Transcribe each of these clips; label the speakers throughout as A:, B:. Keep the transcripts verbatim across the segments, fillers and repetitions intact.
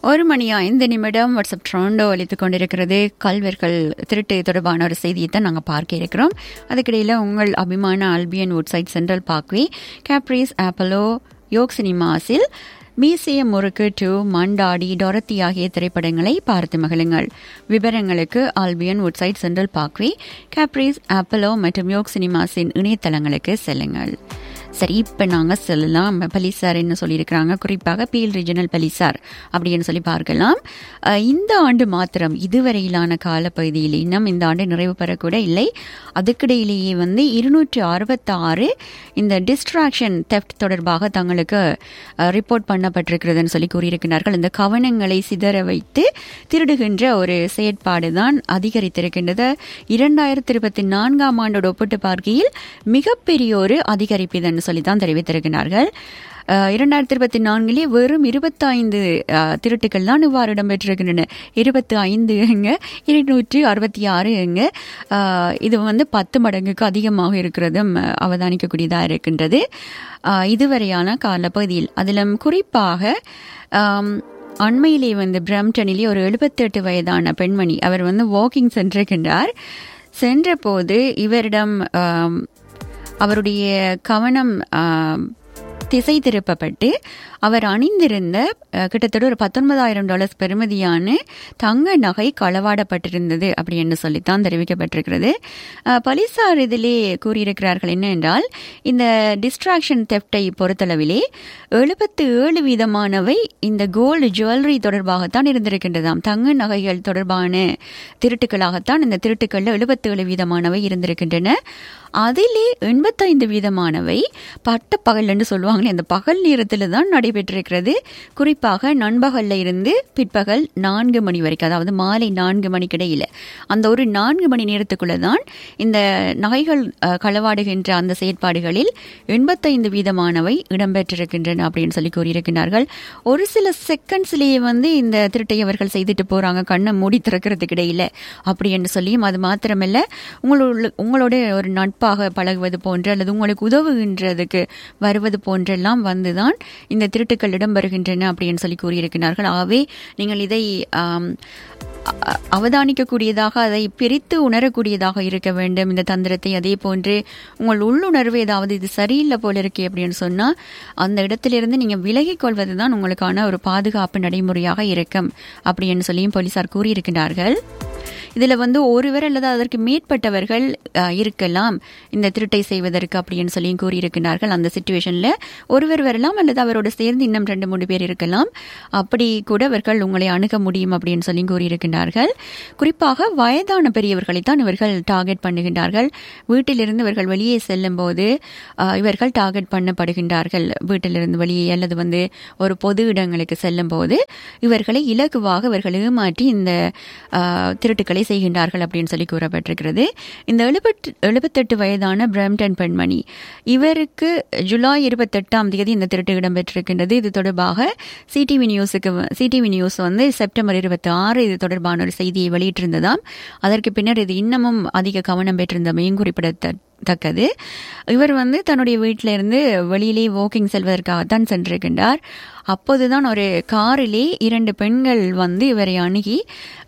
A: ஒரு மணி ஐந்து நிமிடம் வாட்ஸ்அப் ட்ரோண்டோ அளித்துக் கொண்டிருக்கிறது. கல்வர்கள் திருட்டு தொடர்பான ஒரு செய்தியை தான் நாங்கள் பார்க்க இருக்கிறோம். அதுக்கிடையில் உங்கள் அபிமான Albion Woodside central parkway, Caprice, Apollo, yoke சினிமாஸில் மீசியம் முறுக்கு டூ, மண்டாடி, டொரத்தி ஆகிய திரைப்படங்களை பார்த்து மகிழுங்கள். விவரங்களுக்கு Albion Woodside central parkway, Caprice, Apollo மற்றும் யோக் சினிமாஸின் இணையதளங்களுக்கு செல்லுங்கள். சரி, இப்போ நாங்கள் சொல்லலாம் பலிசார் என்ன சொல்லியிருக்கிறாங்க. குறிப்பாக பீல் ரீஜனல் பலிசார் அப்படின்னு சொல்லி பார்க்கலாம். இந்த ஆண்டு மாத்திரம் இதுவரையிலான காலப்பகுதியில் இன்னும் இந்த ஆண்டு நிறைவு பெறக்கூட இல்லை. அதுக்கிடையிலேயே வந்து இருநூற்று அறுபத்தாறு இந்த டிஸ்ட்ராக்ஷன் தெஃப்ட் தொடர்பாக தங்களுக்கு ரிப்போர்ட் பண்ணப்பட்டிருக்கிறதுன்னு சொல்லி கூறியிருக்கிறார்கள். இந்த கவனங்களை சிதற வைத்து திருடுகின்ற ஒரு செயற்பாடு தான் அதிகரித்திருக்கின்றது. இரண்டாயிரத்தி இருபத்தி நான்காம் ஆண்டோடு ஒப்பிட்டு பார்க்கையில் மிகப்பெரிய ஒரு அதிகரிப்பு இதன் சொல்லித்தான் தெரிவித்திருக்கிறார்கள். இரண்டாயிரத்தி இருபத்தி நான்கிலே வெறும் இருபத்தி ஐந்து திருட்டுக்கள் தான் இவ்வாறு இடம்பெற்றிருக்கின்றன. இருபத்தி ஐந்து எங்க, இருநூற்றி அறுபத்தி ஆறு எங்க, இது வந்து பத்து மடங்குக்கு அதிகமாக இருக்கிறதும் அவதானிக்கக்கூடியதாக இருக்கின்றது இதுவரையான காலப்பகுதியில். அதிலும் குறிப்பாக அண்மையிலே வந்து பிரம்டனிலே ஒரு எழுபத்தி எட்டு வயதான பெண்மணி அவர் வந்து வாக்கிங் சென்றிருக்கின்றார். சென்ற போது இவரிடம் அவருடைய கவனம் திசை திருப்பப்பட்டு அவர் அணிந்திருந்த கிட்டத்தட்ட ஒரு பத்தொன்பதாயிரம் டாலர்ஸ் பெறுமதியான தங்க நகை களவாடப்பட்டிருந்தது அப்படி என்று சொல்லித்தான் தெரிவிக்கப்பட்டிருக்கிறது. போலீசார் இதிலே கூறியிருக்கிறார்கள் என்ன என்றால், இந்த டிஸ்ட்ராக்ஷன் தெஃப்டை பொறுத்தளவிலே எழுபத்தி ஏழு வீதமானவை இந்த கோல்டு ஜுவல்லரி தொடர்பாகத்தான் இருந்திருக்கின்றதாம். தங்க நகைகள் தொடர்பான திருட்டுக்களாகத்தான் இந்த திருட்டுக்களில் எழுபத்தி ஏழு வீதமானவை இருந்திருக்கின்றன. அதிலே எண்பத்தைந்து வீதமானவை பட்ட பகல் என்று சொல்லுவாங்களே அந்த பகல் நேரத்தில் தான் நடைபெற்றிருக்கிறது. குறிப்பாக நண்பகல்ல இருந்து பிற்பகல் நான்கு மணி வரைக்கும், அதாவது மாலை நான்கு மணிக்கு இடையில அந்த ஒரு நான்கு மணி நேரத்துக்குள்ள தான் இந்த நகைகள் களவாடுகின்ற அந்த செயற்பாடுகளில் எண்பத்தைந்து வீதமானவை இடம்பெற்றிருக்கின்றன அப்படின்னு சொல்லி கூறியிருக்கிறார்கள். ஒரு சில செகண்ட்ஸ்லேயே வந்து இந்த திருட்டை அவர்கள் செய்துட்டு போறாங்க, கண்ணை மூடி திறக்கிறதுக்கு இடையில அப்படி என்று சொல்லியும். அது மாத்திரமல்ல, உங்களோட உங்களோட ஒரு நட்பாக பழகுவது போன்ற அல்லது உங்களுக்கு உதவுகின்றதுக்கு வருவது போன்றெல்லாம் வந்துதான் இந்த திருட்டுக்கள் இடம்பெறுகின்றன அப்படின்னு சொல்லி கூறியிருக்கிறார்கள். ஆகவே நீங்கள் இதை அவதானிக்கக்கூடியதாக, அதை பிரித்து உணரக்கூடியதாக இருக்க வேண்டும் இந்த தந்திரத்தை. அதே போன்று உங்கள் உள்ளுணர்வு ஏதாவது இது சரியில்லை போல இருக்கே அப்படின்னு சொன்னா அந்த இடத்திலிருந்து நீங்க விலகிக் கொள்வதுதான் உங்களுக்கான ஒரு பாதுகாப்பு நடைமுறையாக இருக்கும் அப்படின்னு சொல்லியும் போலீசார் கூறியிருக்கிறார்கள். இதுல வந்து ஒருவர் அல்லது அதற்கு மேற்பட்டவர்கள் இருக்கலாம் இந்த திருட்டை செய்வதற்கு அப்படின்னு சொல்லி கூறியிருக்கிறார்கள். அந்த சிச்சுவேஷன்ல ஒருவர் வரலாம் அல்லது அவரோட சேர்ந்து இன்னும் ரெண்டு மூணு பேர் இருக்கலாம். அப்படி கூட அவர்கள் உங்களை அணுக முடியும் அப்படின்னு சொல்லி கூறியிருக்கிறார்கள். குறிப்பாக வயதான பெரியவர்களை தான் இவர்கள் டார்கெட் பண்ணுகின்றார்கள். வீட்டிலிருந்து இவர்கள் வெளியே செல்லும் போது இவர்கள் டார்கெட் பண்ணப்படுகின்றார்கள். வீட்டிலிருந்து வெளியே அல்லது வந்து ஒரு பொது இடங்களுக்கு செல்லும் போது இவர்களை இலகுவாக இவர்கள் ஏமாற்றி இந்த திருட்டுக்களை செய்கின்றார்கள் அப்படின்னு சொல்லி கூறப்பட்டிருக்கிறது. இந்த எழுபத்தி எழுபத்தெட்டு வயதான பிரம்டன் பெண்மணி, இவருக்கு ஜூலை இருபத்தி எட்டாம் தேதி இந்த திருட்டு இடம்பெற்றிருக்கின்றது. இது தொடர்பாக சிடிவி நியூஸுக்கு சிடிவி நியூஸ் வந்து செப்டம்பர் இருபத்தி ஆறு இது தொடர்பான ஒரு செய்தியை வெளியிட்டிருந்ததாம். அதற்கு பின்னர் இது இன்னமும் அதிக கவனம் பெற்றிருந்தமையும் குறிப்பிடத்தக்கது. இவர் வந்து தன்னுடைய வீட்டில இருந்து வெளியிலே வாக்கிங் செல்வதற்காகத்தான் சென்றிருக்கின்றார். அப்போதுதான் ஒரு காரிலே இரண்டு பெண்கள் வந்து இவரை அணுகி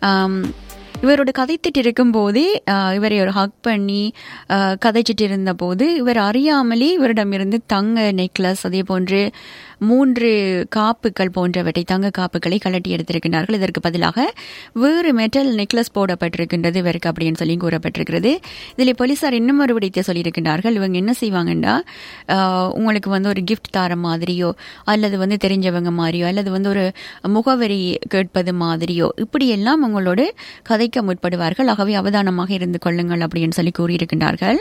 A: இவரோட கதைத்திட்டு இருக்கும் போதே இவரை ஒரு ஹக் பண்ணி கதைச்சிட்டு இருந்த போது இவர் அறியாமலே இவரிடமிருந்து தங்க நெக்லஸ், அதே போன்று மூன்று காப்புகள் போன்றவற்றை, தங்க காப்புகளை கலட்டி எடுத்திருக்கிறார்கள். இதற்கு பதிலாக வேறு மெட்டல் நெக்லஸ் போடப்பட்டிருக்கின்றது இவருக்கு அப்படின்னு சொல்லி கூறப்பட்டிருக்கிறது. இதில் போலீசார் இன்னும் ஒரு விடயத்தை சொல்லியிருக்கிறார்கள். இவங்க என்ன செய்வாங்கன்னா, உங்களுக்கு வந்து ஒரு கிஃப்ட் தர மாதிரியோ அல்லது வந்து தெரிஞ்சவங்க மாதிரியோ அல்லது வந்து ஒரு முகவரி கேட்பது மாதிரியோ இப்படியெல்லாம் உங்களோட கதைக்க முற்படுவார்கள். ஆகவே அவதானமாக இருந்து கொள்ளுங்கள் அப்படின்னு சொல்லி கூறியிருக்கிறார்கள்.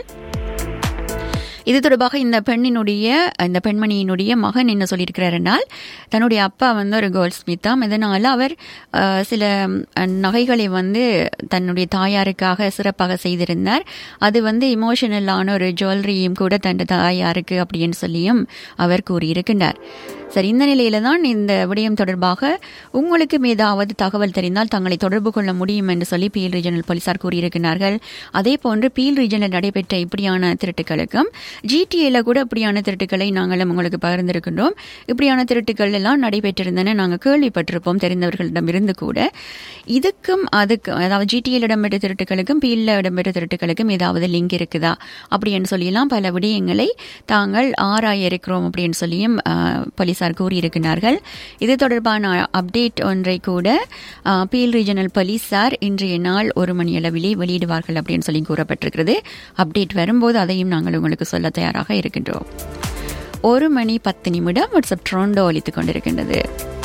A: இது தொடர்பாக இந்த பெண்ணினுடைய இந்த பெண்மணியினுடைய மகன் என்ன சொல்லியிருக்கிறார் என்றால், தன்னுடைய அப்பா வந்து ஒரு கோல்ட் ஸ்மித்தாம். இதனால் அவர் சில நகைகளை வந்து தன்னுடைய தாயாருக்காக சிறப்பாக செய்திருந்தார். அது வந்து இமோஷனலான ஒரு ஜுவல்லரியும் கூட தன் தாயாருக்கு அப்படின்னு சொல்லியும் அவர் கூறியிருக்கின்றார். சரி, இந்த நிலையில தான் இந்த விடயம் தொடர்பாக உங்களுக்கு ஏதாவது தகவல் தெரிந்தால் தங்களை தொடர்பு கொள்ள முடியும் என்று சொல்லி பீல் ரீஜனல் போலீசார் கூறியிருக்கிறார்கள். அதே போன்று பீல் ரீஜனில் நடைபெற்ற இப்படியான திருட்டுகளுக்கும் ஜிடிஏல கூட இப்படியான திருட்டுக்களை நாங்களும் உங்களுக்கு பகிர்ந்திருக்கின்றோம். இப்படியான திருட்டுக்கள் எல்லாம் நடைபெற்றிருந்தன நாங்கள் கேள்விப்பட்டிருப்போம் தெரிந்தவர்களிடம் இருந்து கூட. இதுக்கும் அதுக்கு, அதாவது ஜிடிஏல இடம்பெற்ற திருட்டுகளுக்கும் பீல்ல இடம்பெற்ற திருட்டுகளுக்கும் ஏதாவது லிங்க் இருக்குதா அப்படின்னு சொல்லியெல்லாம் பல விடயங்களை தாங்கள் ஆராய இருக்கிறோம் அப்படின்னு சொல்லியும் போலீசார் கூறியிருக்கிறார்கள். இது தொடர்பான அப்டேட் ஒன்றை கூட பீல் ரீஜனல் போலீசார் இன்றைய நாள் ஒரு மணி அளவிலே வெளியிடுவார்கள் அப்படின்னு சொல்லி கூறப்பட்டிருக்கிறது. அப்டேட் வரும்போது அதையும் நாங்கள் உங்களுக்கு சொல்ல தயாராக இருக்கின்றோம். ஒரு மணி பத்து நிமிடம் வாட்ஸ்அப் ட்ரோண்டோ ஒலித்துக் கொண்டிருக்கின்றது.